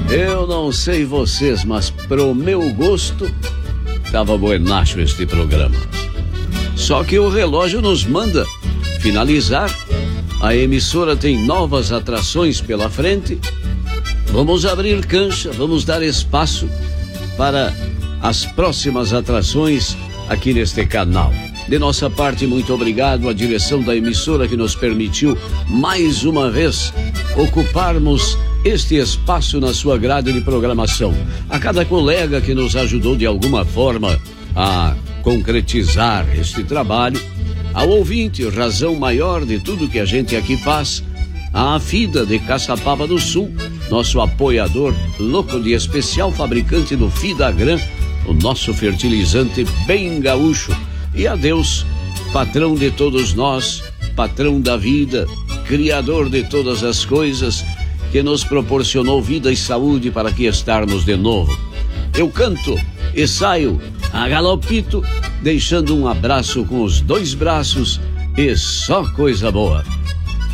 Eu não sei vocês, mas pro meu gosto, tava buenacho este programa. Só que o relógio nos manda finalizar. A emissora tem novas atrações pela frente. Vamos abrir cancha, vamos dar espaço para as próximas atrações aqui neste canal. De nossa parte, muito obrigado à direção da emissora que nos permitiu mais uma vez ocuparmos este espaço na sua grade de programação. A cada colega que nos ajudou de alguma forma a concretizar este trabalho, ao ouvinte, razão maior de tudo que a gente aqui faz, a FIDA de Caçapava do Sul, nosso apoiador louco de especial, fabricante do Fidagran, o nosso fertilizante bem gaúcho. E a Deus, patrão de todos nós, patrão da vida, criador de todas as coisas, que nos proporcionou vida e saúde para aqui estarmos de novo. Eu canto e saio a galopito, deixando um abraço com os dois braços e só coisa boa.